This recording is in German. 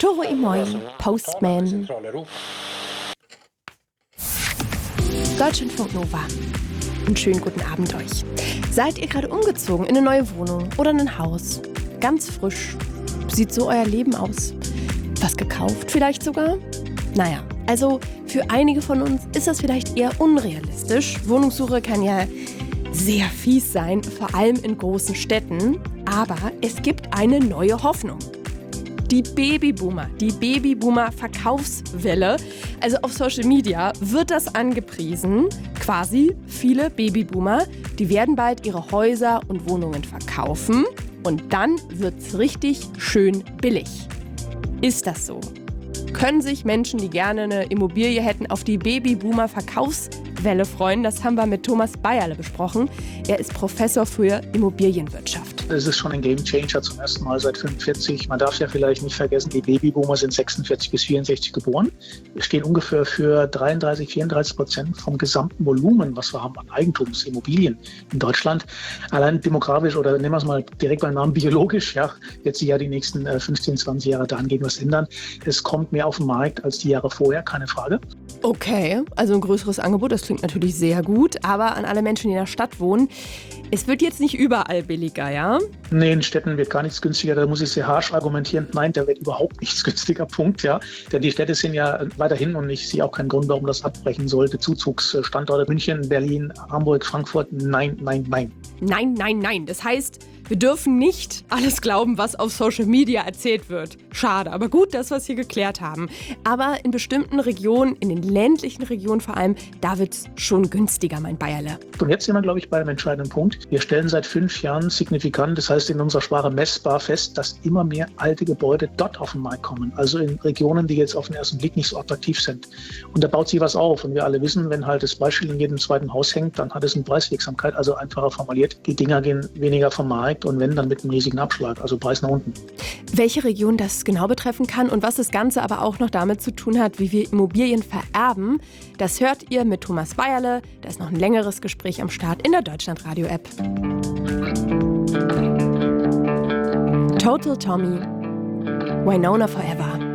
Toro Imoi, Postman. Deutschlandfunk Nova. Einen schönen guten Abend euch. Seid ihr gerade umgezogen in eine neue Wohnung oder in ein Haus? Ganz frisch. Sieht so euer Leben aus? Was gekauft vielleicht sogar? Naja, also für einige von uns ist das vielleicht eher unrealistisch. Wohnungssuche kann ja sehr fies sein, vor allem in großen Städten. Aber es gibt eine neue Hoffnung. Die Babyboomer-Verkaufswelle. Also auf Social Media wird das angepriesen. Quasi viele Babyboomer, die werden bald ihre Häuser und Wohnungen verkaufen. Und dann wird's richtig schön billig. Ist das so? Können sich Menschen, die gerne eine Immobilie hätten, auf die Babyboomer-Verkaufswelle freuen? Das haben wir mit Thomas Beierle besprochen. Er ist Professor für Immobilienwirtschaft. Es ist schon ein Gamechanger zum ersten Mal seit 45. Man darf ja vielleicht nicht vergessen, die Babyboomer sind 46 bis 64 geboren. Wir stehen ungefähr für 33-34% vom gesamten Volumen, was wir haben an Eigentumsimmobilien in Deutschland. Allein demografisch oder nehmen wir es mal direkt beim Namen biologisch, ja, wird sich ja die nächsten 15, 20 Jahre dahingehend was ändern. Es kommt mehr auf den Markt als die Jahre vorher, keine Frage. Okay, also ein größeres Angebot, das klingt natürlich sehr gut. Aber an alle Menschen, die in der Stadt wohnen, es wird jetzt nicht überall billiger, ja? Nee, in Städten wird gar nichts günstiger. Da muss ich sehr harsch argumentieren. Nein, da wird überhaupt nichts günstiger. Punkt, ja. Denn die Städte sind ja weiterhin, und ich sehe auch keinen Grund, warum das abbrechen sollte, Zuzugsstandorte München, Berlin, Hamburg, Frankfurt. Nein, nein, nein. Nein, nein, nein. Das heißt, wir dürfen nicht alles glauben, was auf Social Media erzählt wird. Schade, aber gut, dass wir es hier geklärt haben. Aber in bestimmten Regionen, in den ländlichen Regionen vor allem, da wird es schon günstiger, mein Beierle. Und jetzt sind wir, glaube ich, bei einem entscheidenden Punkt. Wir stellen seit 5 Jahren signifikant, das heißt in unserer Sprache messbar fest, dass immer mehr alte Gebäude dort auf den Markt kommen. Also in Regionen, die jetzt auf den ersten Blick nicht so attraktiv sind. Und da baut sich was auf. Und wir alle wissen, wenn halt das Beispiel in jedem zweiten Haus hängt, dann hat es eine Preiswirksamkeit. Also einfacher formuliert, die Dinger gehen weniger vom Markt und wenn, dann mit einem riesigen Abschlag, also Preis nach unten. Welche Region das genau betreffen kann und was das Ganze aber auch noch damit zu tun hat, wie wir Immobilien vererben, das hört ihr mit Thomas Beierle. Da ist noch ein längeres Gespräch am Start in der Deutschlandradio-App. Total Tommy, Winona Forever.